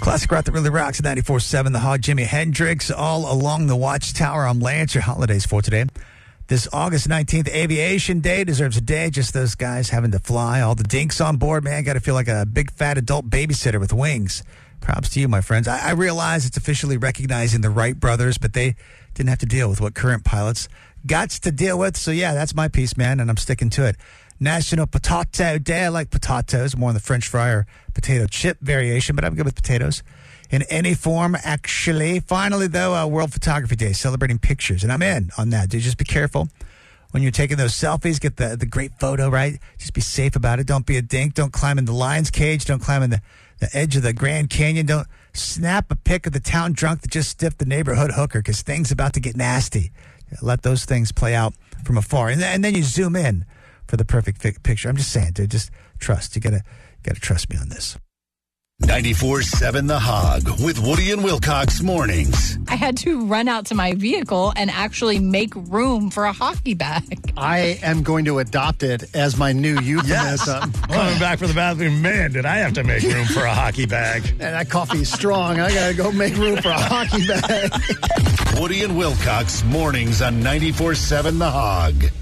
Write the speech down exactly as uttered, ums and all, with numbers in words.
Classic rock that really rocks at ninety-four point seven. The Hog, Jimi Hendrix, all along the Watchtower. I'm Lance. Your holidays for today. This August nineteenth, Aviation Day deserves a day. Just those guys having to fly. All the dinks on board, man. Got to feel like a big, fat adult babysitter with wings. Props to you, my friends. I, I realize it's officially recognizing the Wright brothers, but they didn't have to deal with what current pilots got to deal with. So, yeah, that's my piece, man, and I'm sticking to it. National Potato Day. I like potatoes, more on the French fry or potato chip variation, but I'm good with potatoes in any form, actually. Finally, though, uh, World Photography Day, celebrating pictures, and I'm in on that. Dude, just be careful when you're taking those selfies. Get the, the great photo, right? Just be safe about it. Don't be a dink. Don't climb in the lion's cage. Don't climb in the, the edge of the Grand Canyon. Don't snap a pic of the town drunk that just stiffed the neighborhood hooker, because things about to get nasty. Let those things play out from afar, and, and then you zoom in for the perfect fi- picture. I'm just saying, dude, just trust. You gotta, gotta trust me on this. ninety-four point seven The Hog with Woody and Wilcox mornings. I had to run out to my vehicle and actually make room for a hockey bag. I am going to adopt it as my new euphemism. Coming back from the bathroom, man, did I have to make room for a hockey bag. And that coffee is strong. I got to go make room for a hockey bag. Woody and Wilcox mornings on ninety-four point seven The Hog.